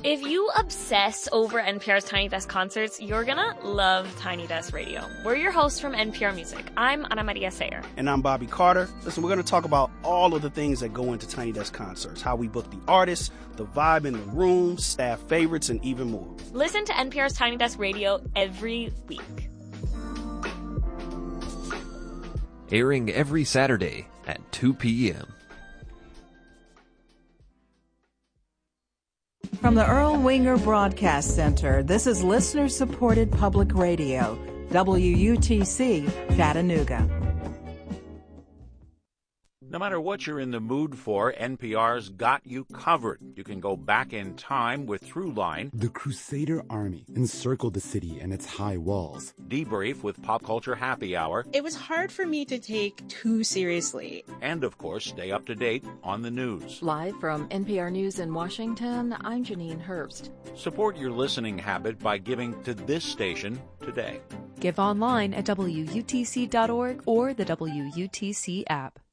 If you obsess over NPR's Tiny Desk concerts, you're gonna love Tiny Desk Radio. We're your hosts from NPR Music. I'm Ana Maria Sayer. And I'm Bobby Carter. Listen, we're gonna talk about all of the things that go into Tiny Desk concerts, how we book the artists, the vibe in the room, staff favorites, and even more. Listen to NPR's Tiny Desk Radio every week. Airing every Saturday at 2 p.m. From the Earl Winger Broadcast Center, this is listener-supported public radio, WUTC, Chattanooga. No matter what you're in the mood for, NPR's got you covered. You can go back in time with Throughline. The Crusader Army encircled the city and its high walls. Debrief with Pop Culture Happy Hour. It was hard for me to take too seriously. And, of course, stay up to date on the news. Live from NPR News in Washington, I'm Janine Herbst. Support your listening habit by giving to this station today. Give online at WUTC.org or the WUTC app.